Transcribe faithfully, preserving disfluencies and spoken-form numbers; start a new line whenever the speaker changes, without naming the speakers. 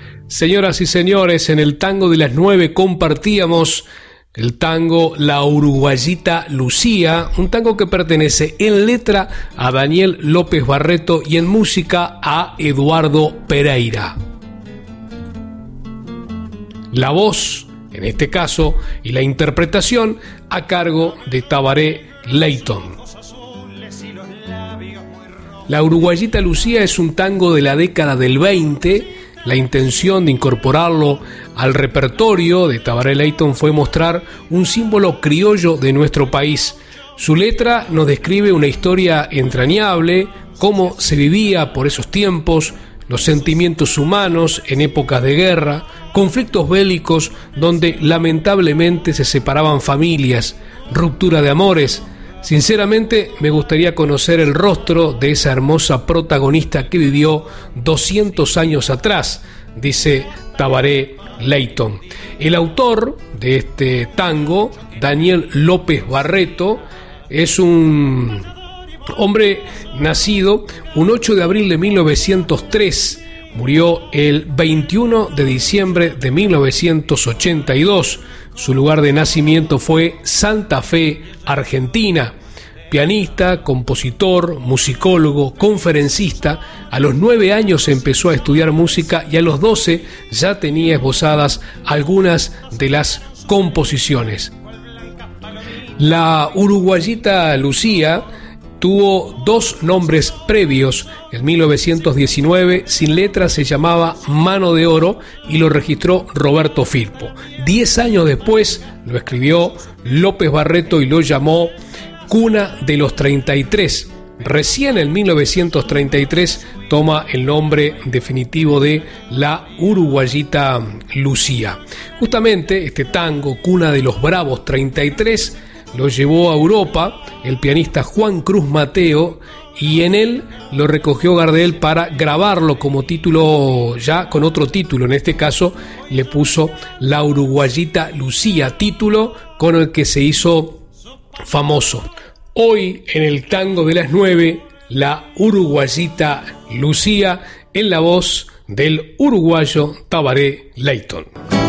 Señoras y señores, en el tango de las nueve compartíamos el tango La Uruguayita Lucía, un tango que pertenece en letra a Daniel López Barreto y en música a Eduardo Pereira. La voz, en este caso, y la interpretación a cargo de Tabaré Leyton. La Uruguayita Lucía es un tango de la década del veinte. La intención de incorporarlo al repertorio de Tabaré Leyton fue mostrar un símbolo criollo de nuestro país. Su letra nos describe una historia entrañable, cómo se vivía por esos tiempos, los sentimientos humanos en épocas de guerra, conflictos bélicos donde lamentablemente se separaban familias, ruptura de amores. Sinceramente, me gustaría conocer el rostro de esa hermosa protagonista que vivió doscientos años atrás, dice Tabaré Leyton. El autor de este tango, Daniel López Barreto, es un hombre nacido un ocho de abril de mil novecientos tres, murió el veintiuno de diciembre de mil novecientos ochenta y dos. Su lugar de nacimiento fue Santa Fe, Argentina. Pianista, compositor, musicólogo, conferencista, a los nueve años empezó a estudiar música y a los doce ya tenía esbozadas algunas de las composiciones. La Uruguayita Lucía tuvo dos nombres previos. En mil novecientos diecinueve, sin letra, se llamaba Mano de Oro y lo registró Roberto Firpo. Diez años después lo escribió López Barreto y lo llamó Cuna de los treinta y tres. Recién en mil novecientos treinta y tres toma el nombre definitivo de La Uruguayita Lucía. Justamente este tango, Cuna de los Bravos treinta y tres, lo llevó a Europa el pianista Juan Cruz Mateo y en él lo recogió Gardel para grabarlo como título, ya con otro título. En este caso le puso La Uruguayita Lucía, título con el que se hizo famoso. Hoy en el tango de las nueve, La Uruguayita Lucía en la voz del uruguayo Tabaré Leyton.